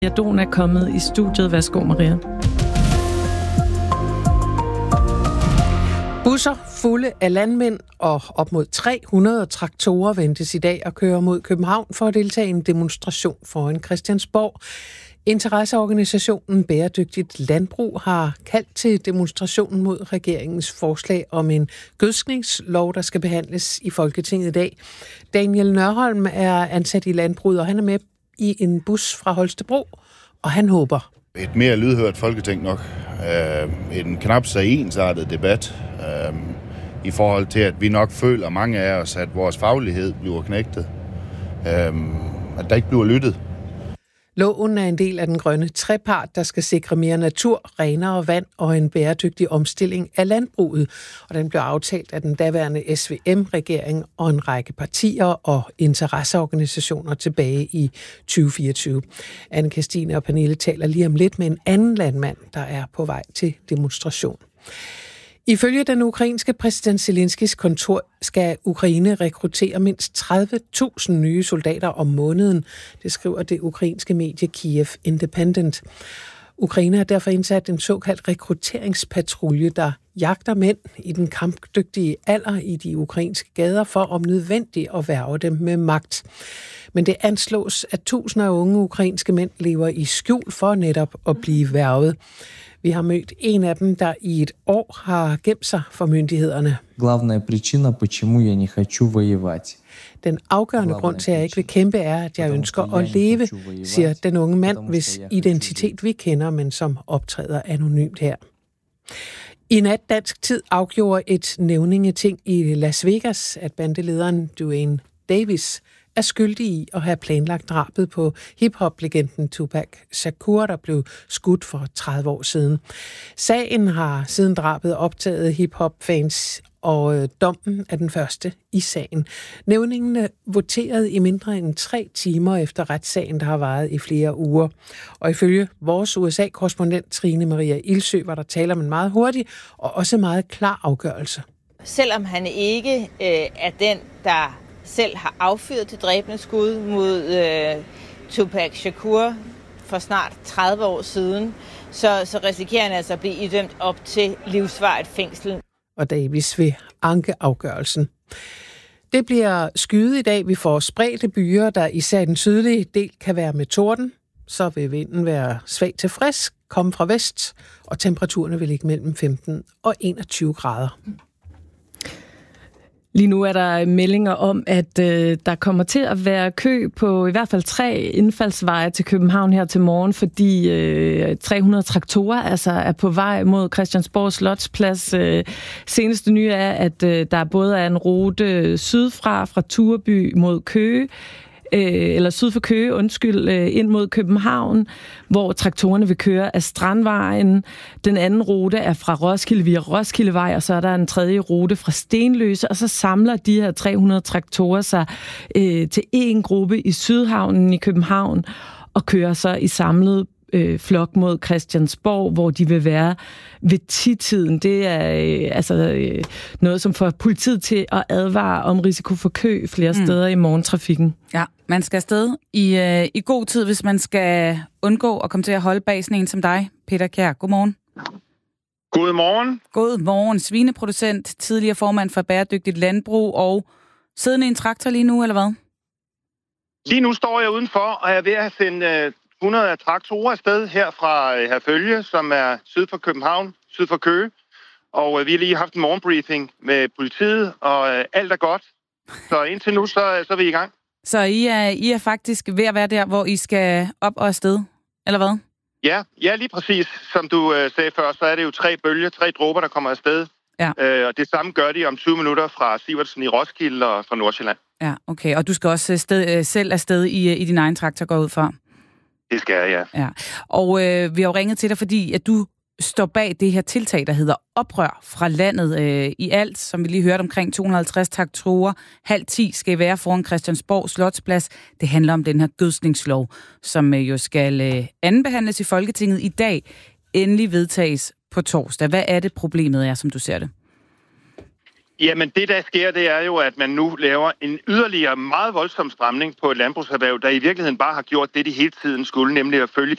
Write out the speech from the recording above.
Don er kommet i studiet. Værsgo, Maria. Busser fulde af landmænd og op mod 300 traktorer ventes i dag at køre mod København for at deltage i en demonstration foran Christiansborg. Interesseorganisationen Bæredygtigt Landbrug har kaldt til demonstrationen mod regeringens forslag om en gødskningslov, der skal behandles i Folketinget i dag. Daniel Nørholm er ansat i landbruget, og han er med i en bus fra Holstebro, og han håber. Et mere lydhørt Folketing nok. En knap så ensartet debat i forhold til, at vi nok føler, mange af os, at vores faglighed bliver knægtet. At der ikke bliver lyttet. Loven er en del af den grønne trepart, der skal sikre mere natur, renere vand og en bæredygtig omstilling af landbruget. Og den blev aftalt af den daværende SVM-regering og en række partier og interesseorganisationer tilbage i 2024. Anne-Kristine og Pernille taler lige om lidt med en anden landmand, der er på vej til demonstration. Ifølge den ukrainske præsident Zelenskis kontor skal Ukraine rekruttere mindst 30.000 nye soldater om måneden. Det skriver det ukrainske medie Kiev Independent. Ukraine har derfor indsat en såkaldt rekrutteringspatrulje, der jagter mænd i den kampdygtige alder i de ukrainske gader for om nødvendigt at hverve dem med magt. Men det anslås, at tusinder af unge ukrainske mænd lever i skjul for netop at blive hvervet. Vi har mødt en af dem, der i et år har gemt sig for myndighederne. Den afgørende grund til, at jeg ikke vil kæmpe, er, at jeg ønsker at leve, siger den unge mand, hvis identitet vi kender, men som optræder anonymt her. I nat dansk tid afgjorde et nævningeting i Las Vegas, at bandelederen Duane Davis er skyldig i at have planlagt drabet på hip-hop-legenden Tupac Shakur, der blev skudt for 30 år siden. Sagen har siden drabet optaget hip-hop-fans, og dommen er den første i sagen. Nævningene voterede i mindre end 3 timer efter retssagen, der har varet i flere uger. Og ifølge vores USA-korrespondent Trine Maria Ildsø var der tale om en meget hurtig og også meget klar afgørelse. Selvom han ikke er den, der selv har affyret det dræbende skud mod Tupac Shakur for snart 30 år siden, så risikerer han altså at blive idømt op til livsvarigt fængsel. Og Davis vil anke afgørelsen. Det bliver skyet i dag. Vi får spredte byer, der især den sydlige del kan være med torden. Så vil vinden være svag til frisk, komme fra vest, og temperaturerne vil ligge mellem 15 og 21 grader. Lige nu er der meldinger om, at der kommer til at være kø på i hvert fald 3 indfaldsveje til København her til morgen, fordi 300 traktorer altså er på vej mod Christiansborg Slotsplads. Seneste nye er, at der både er en rute sydfra, fra Tureby mod Køge, eller syd for Køge, ind mod København, hvor traktorerne vil køre af Strandvejen. Den anden rute er fra Roskilde via Roskildevej, og så er der en tredje rute fra Stenløse, og så samler de her 300 traktorer sig til en gruppe i Sydhavnen i København, og kører så i samlet flok mod Christiansborg, hvor de vil være ved 10-tiden. Det er noget, som får politiet til at advare om risiko for kø flere steder i morgentrafikken. Ja, man skal afsted i god tid, hvis man skal undgå at komme til at holde bag sådan en som dig, Peter Kjær. Godmorgen. Godmorgen. Godmorgen. Svineproducent, tidligere formand for Bæredygtigt Landbrug og siddende i en traktor lige nu, eller hvad? Lige nu står jeg udenfor, og jeg er ved at sende 100 traktorer afsted her fra Herfølge, som er syd for København, syd for Køge. Og vi har lige haft en morgenbriefing med politiet, og alt er godt. Så indtil nu, så er vi i gang. Så I er faktisk ved at være der, hvor I skal op og afsted, eller hvad? Ja, lige præcis. Som du sagde før, så er det jo 3 bølger, 3 dråber, der kommer afsted. Ja. Og det samme gør de om 20 minutter fra Sivertsen i Roskilde og fra Nordsjælland. Ja, okay. Og du skal også selv afsted i din egen traktor, går ud fra? Det skal jeg, ja. Og vi har jo ringet til dig, fordi at du står bag det her tiltag, der hedder Oprør fra landet. I alt, som vi lige hørte, omkring 250 traktorer. 9:30 skal være foran Christiansborg Slotsplads. Det handler om den her gødskningslov, som jo skal andenbehandles i Folketinget i dag. Endelig vedtages på torsdag. Hvad er det, problemet er, som du ser det? Jamen det, der sker, det er jo, at man nu laver en yderligere meget voldsom stramning på et landbrugserhverv, der i virkeligheden bare har gjort det, de hele tiden skulle, nemlig at følge